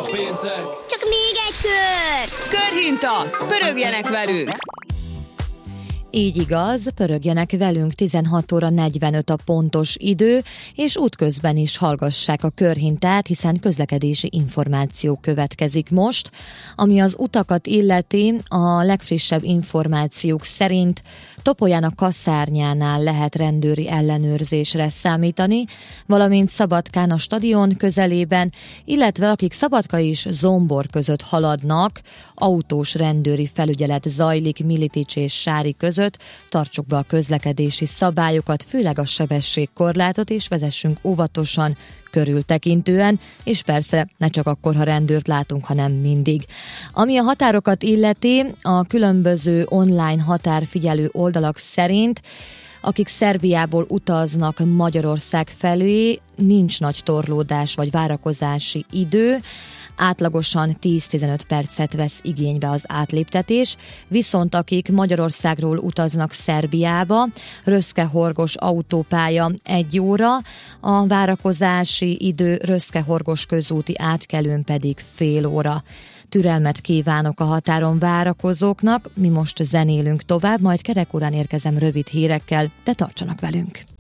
péntek! Csak még egy kör! Körhinta, pörögjenek velünk! Így igaz, pörögjenek velünk, 16 óra 45 a pontos idő, és útközben is hallgassák a körhintát, hiszen közlekedési információ következik most. Ami az utakat illeti, a legfrissebb információk szerint Topolyán a Kaszárnyánál lehet rendőri ellenőrzésre számítani, valamint Szabadkán a stadion közelében, illetve akik Szabadka és Zombor között haladnak, autós rendőri felügyelet zajlik Militics és Sári között, tartsuk be a közlekedési szabályokat, főleg a sebességkorlátot, és vezessünk óvatosan, körültekintően, és persze ne csak akkor, ha rendőrt látunk, hanem mindig. Ami a határokat illeti, a különböző online határfigyelő oldalak szerint, akik Szerbiából utaznak Magyarország felé, nincs nagy torlódás vagy várakozási idő, átlagosan 10-15 percet vesz igénybe az átléptetés, viszont akik Magyarországról utaznak Szerbiába, Röszke-Horgos autópálya 1 óra, a várakozási idő Röszke-Horgos közúti átkelőn pedig fél óra. Türelmet kívánok a határon várakozóknak, mi most zenélünk tovább, majd kerek órán érkezem rövid hírekkel, de tartsanak velünk!